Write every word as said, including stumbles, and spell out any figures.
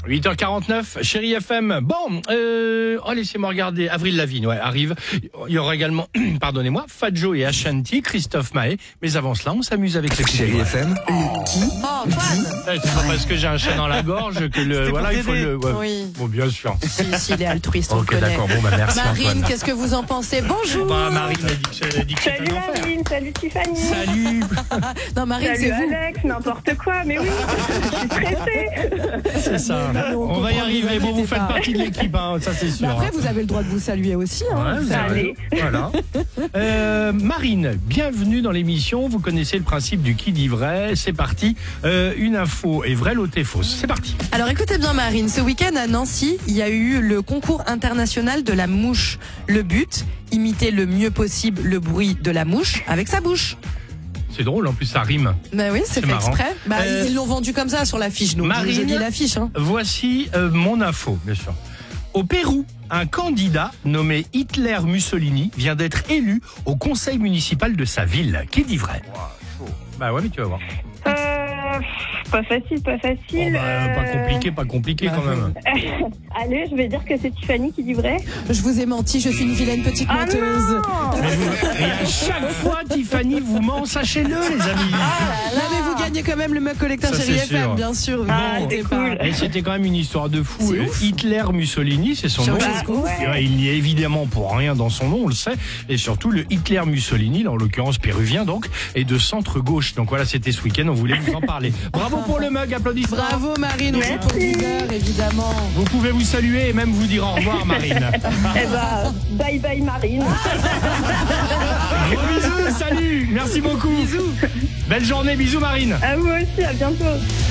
huit heures quarante-neuf, Chérie F M. Bon, euh, oh, laissez-moi regarder. Avril Lavigne, ouais, arrive. Il y aura également, pardonnez-moi, Fadjo et Ashanti, Christophe Maé. Mais avant cela, on s'amuse avec le Chérie F M. Oh, Antoine. C'est pas parce que j'ai un chat dans la gorge que le, voilà, il faut le, ouais. Oui. Bon, bien sûr. Si, si, il est altruiste, on Ok, le connaît. d'accord. Bon, bah, merci, Marine, Antoine. qu'est-ce que vous en pensez? Bonjour. Bah, Marine a dit que c'est- a dit que c'était Salut un enfer. Marine, salut Tiffany. Salut. Non, Marine, Salut c'est vous. Alex, n'importe quoi, mais oui, je suis stressée. C'est ça. Non, non, on on va y comprend, arriver. vous Bon, vous inquiétez faites pas. partie de l'équipe, hein, ça c'est sûr. Mais après, vous avez le droit de vous saluer aussi. Hein. Ouais, vous avez- Allez. Voilà. Euh, Marine, bienvenue dans l'émission. Vous connaissez le principe du qui dit vrai. C'est parti. Euh, une info est vraie, l'autre est fausse. C'est parti. Alors écoutez bien Marine, ce week-end à Nancy, il y a eu le concours international de la mouche. Le but, imiter le mieux possible le bruit de la mouche avec sa bouche. C'est drôle, en plus ça rime. Bah oui, c'est C'est fait marrant. exprès. Bah, Euh, ils l'ont vendu comme ça sur l'affiche, donc Marine, je dis l'affiche. Hein. Voici euh, mon info, bien sûr. Au Pérou, un candidat nommé Hitler Mussolini vient d'être élu au conseil municipal de sa ville. Qui dit vrai? Bah ouais, mais tu vas voir. Euh, pas facile, pas Bon, facile. bah, pas euh, compliqué, pas compliqué quand même. Allez, je vais dire que c'est Tiffany qui dit vrai. Je vous ai menti, je suis une vilaine petite Ah menteuse. non. Mais vous- et à chaque fois, Tiffany vous ment, sachez-le, les amis. Là, mais vous gagnez quand même le mug collecteur Ça, Chérie c'est F M, sûr. bien sûr. vous Ah, inquiétez c'est pas. cool. Et c'était quand même une histoire de fou. C'est ouf. Hitler Mussolini, c'est son nom. Ceausescu. Bah, ouais. Il n'y est évidemment pour rien dans son nom, on le sait. Et surtout, le Hitler Mussolini, là, en l'occurrence péruvien donc, est de centre-gauche. Donc voilà, c'était ce week-end, on voulait vous en parler. Bravo pour le mug, applaudissements. Bravo Marine, on Merci. est pour leader, évidemment. Vous pouvez vous saluer et même vous dire au revoir, Marine. Eh ben, bye bye Marine. Gros bisous, salut, merci beaucoup. Bisous. Belle journée, bisous, Marine. À vous aussi, à bientôt.